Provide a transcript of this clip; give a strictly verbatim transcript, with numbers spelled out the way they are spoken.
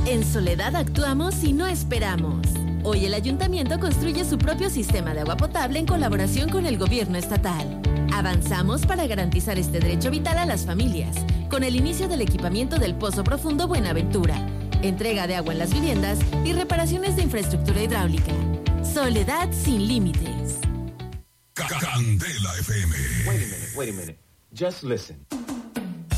En Soledad actuamos y no esperamos. Hoy el ayuntamiento construye su propio sistema de agua potable en colaboración con el gobierno estatal. Avanzamos para garantizar este derecho vital a las familias, con el inicio del equipamiento del Pozo Profundo Buenaventura, entrega de agua en las viviendas y reparaciones de infraestructura hidráulica. Soledad sin límites. Candela F M. Wait a minute, wait a minute. Just listen.